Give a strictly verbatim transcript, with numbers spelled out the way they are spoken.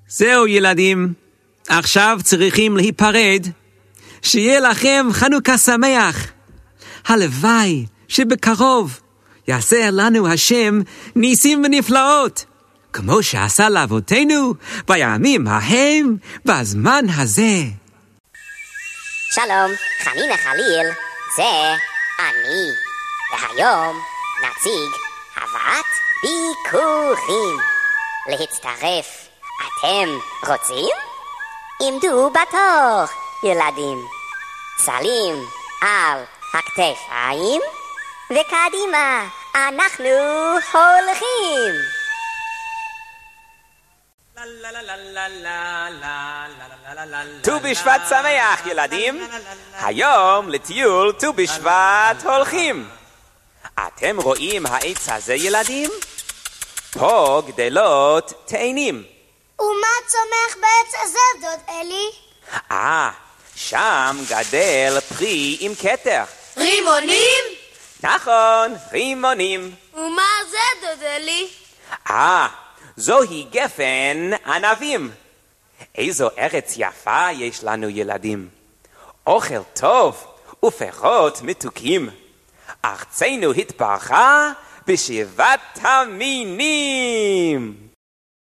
זהו ילדים, עכשיו צריכים להיפרד. שיהיה לכם חנוכה שמח. הלוואי שבקרוב יעשה לנו השם ניסים ונפלאות, כמו שעשה לאבותינו בימים ההם בזמן הזה. שלום, חנינה חליל, זה אני. והיום נציג הבאת ביקורים. להצטרף, אתם רוצים? עמדו בתור, ילדים. צלים על הכתפיים, וקדימה, אנחנו הולכים. ט"ו בשבט שמח, ילדים. היום לטיול ט"ו בשבט הולכים. אתם רואים העץ הזה, ילדים? פה גדלות תאנים. ומה צומח בעץ הזה, דוד אלי? אה, שם גדל פרי עם כתר. רימונים? נכון, רימונים. ומה זה, דוד אלי? אה, זוהי גפן ענבים. איזו ארץ יפה יש לנו, ילדים. אוכל טוב ופירות מתוקים. ארצנו התברכה בשבעת המינים.